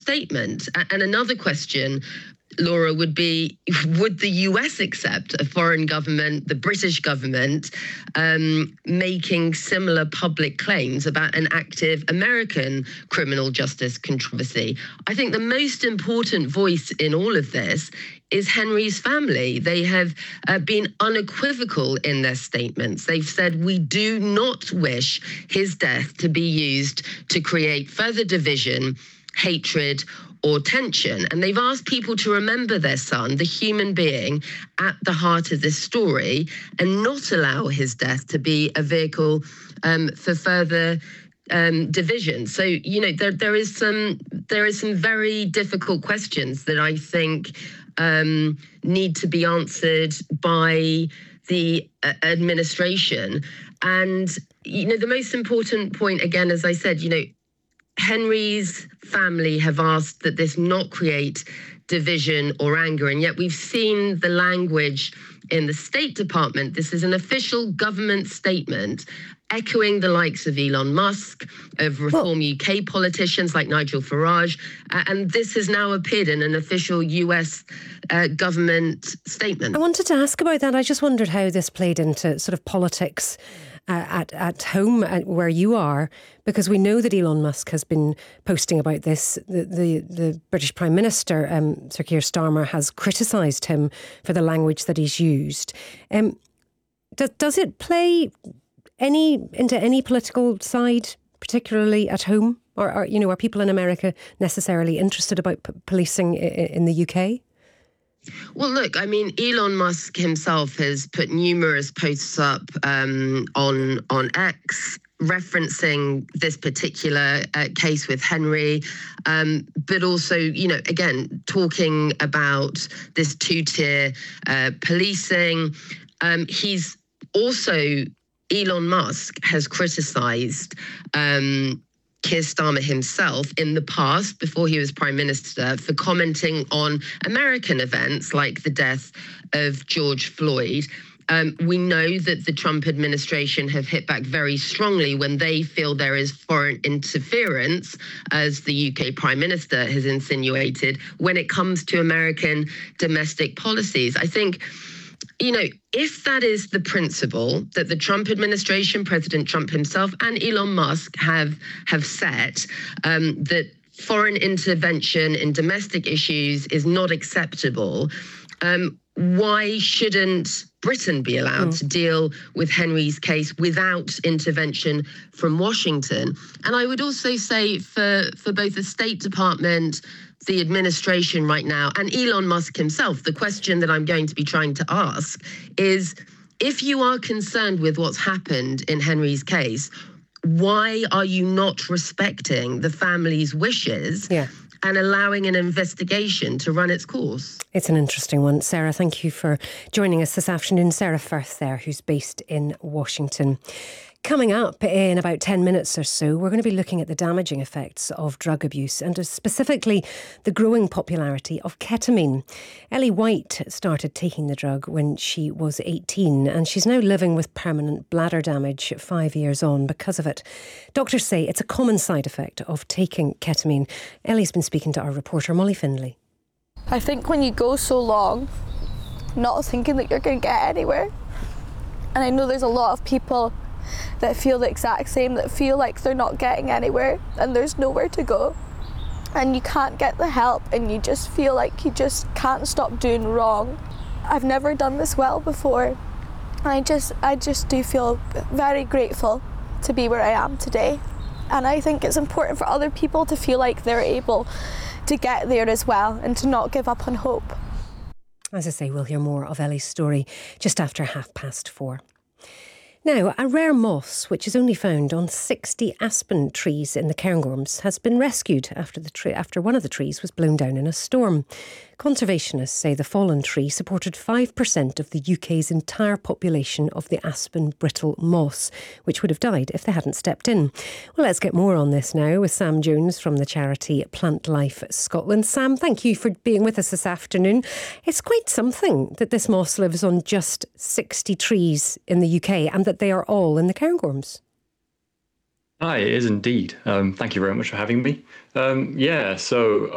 statement. And another question, Laura, would be, would the US accept a foreign government, the British government, making similar public claims about an active American criminal justice controversy? I think the most important voice in all of this is Henry's family. They have been unequivocal in their statements. They've said, we do not wish his death to be used to create further division, hatred, or tension. And they've asked people to remember their son, the human being, at the heart of this story, and not allow his death to be a vehicle for further division. So, you know, there is some very difficult questions that I think need to be answered by the administration. And, you know, the most important point, again, as I said, you know, Henry's family have asked that this not create division or anger, and yet we've seen the language in the State Department. This is an official government statement echoing the likes of Elon Musk, of Reform UK politicians like Nigel Farage, and this has now appeared in an official US government statement. I wanted to ask about that. I just wondered how this played into sort of politics at home, where you are, because we know that Elon Musk has been posting about this. The British Prime Minister, Sir Keir Starmer, has criticised him for the language that he's used. Does it play into any political side, particularly at home? Or are people in America necessarily interested about policing in the UK? Well, look, I mean, Elon Musk himself has put numerous posts up on X referencing this particular case with Henry, but also, you know, again, talking about this two-tier policing. He's also, Elon Musk has criticised Keir Starmer himself in the past, before he was Prime Minister, for commenting on American events like the death of George Floyd. We know that the Trump administration have hit back very strongly when they feel there is foreign interference, as the UK Prime Minister has insinuated, when it comes to American domestic policies. I think, you know, if that is the principle that the Trump administration, President Trump himself and Elon Musk have set, that foreign intervention in domestic issues is not acceptable, why shouldn't Britain be allowed to deal with Henry's case without intervention from Washington? And I would also say for both the State Department, the administration right now, and Elon Musk himself, the question that I'm going to be trying to ask is, if you are concerned with what's happened in Henry's case, why are you not respecting the family's wishes and allowing an investigation to run its course? It's an interesting one. Sarah, thank you for joining us this afternoon. Sarah Firth there, who's based in Washington. Coming up in about 10 minutes or so, we're going to be looking at the damaging effects of drug abuse and specifically the growing popularity of ketamine. Ellie White started taking the drug when she was 18 and she's now living with permanent bladder damage 5 years on because of it. Doctors say it's a common side effect of taking ketamine. Ellie's been speaking to our reporter Molly Findlay. I think when you go so long not thinking that you're going to get anywhere, and I know there's a lot of people that feel the exact same, that feel like they're not getting anywhere and there's nowhere to go and you can't get the help and you just feel like you just can't stop doing wrong. I've never done this well before. I just do feel very grateful to be where I am today, and I think it's important for other people to feel like they're able to get there as well and to not give up on hope. As I say, we'll hear more of Ellie's story just after 4:30. Now, a rare moss, which is only found on 60 aspen trees in the Cairngorms, has been rescued after one of the trees was blown down in a storm. Conservationists say the fallen tree supported 5% of the UK's entire population of the aspen brittle moss, which would have died if they hadn't stepped in. Well, let's get more on this now with Sam Jones from the charity Plant Life Scotland. Sam, thank you for being with us this afternoon. It's quite something that this moss lives on just 60 trees in the UK and that they are all in the Cairngorms. Hi, it is indeed. Thank you very much for having me. So